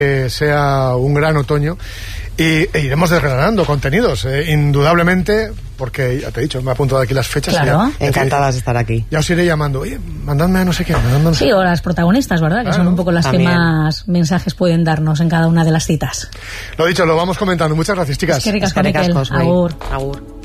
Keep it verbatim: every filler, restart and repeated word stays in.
que sea un gran otoño y e iremos desgranando contenidos, eh, indudablemente, porque ya te he dicho, me he apuntado aquí las fechas. Claro. Ya, Encantadas de estar aquí. Ya os iré llamando, oye, mandadme a no sé qué. No sé. Sí, o las protagonistas, ¿verdad? Claro, que son un poco las también. Que más mensajes pueden darnos en cada una de las citas. Lo dicho, lo vamos comentando. Muchas gracias, chicas. Es que ricas, Agur. Agur.